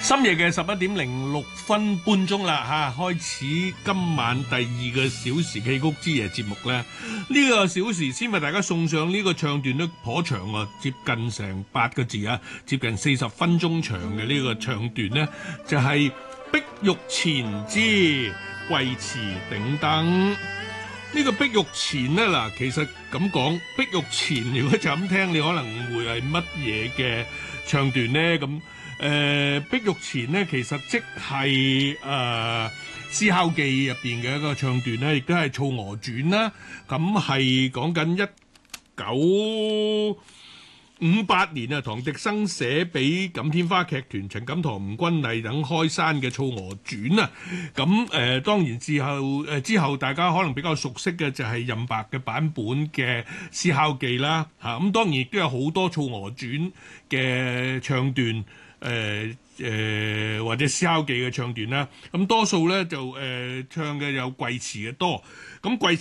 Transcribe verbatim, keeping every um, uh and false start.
深夜嘅十一點零六分半鐘啦嚇，開始今晚第二個小時戲曲之夜節目咧。呢、這個小時先為大家送上呢個唱段都頗長啊，接近成八個字啊，接近四十分鐘長嘅呢個唱段呢，就係、是《碧玉前之貴池頂燈》。呢個碧玉前呢，嗱，其實咁講，碧玉前如果就咁聽，你可能誤會係乜嘢嘅唱段呢？咁誒、呃，碧玉前呢，其實即係誒《思考記》入邊嘅一個唱段咧，亦都係《曹娥傳》啦。咁係講緊一九五八年啊，唐迪生寫俾錦天花劇團、陳錦棠、吳君麗等開山嘅《曹娥傳》啊，咁誒、呃、當然之後誒、呃、之後大家可能比較熟悉嘅就係任白嘅版本嘅《思考記》啦，嚇、啊、咁當然亦都有好多《曹娥傳》嘅唱段，誒、呃、誒、呃、或者《思考記》嘅唱段啦，咁多數咧就誒、呃、唱嘅有貴詞嘅多，咁貴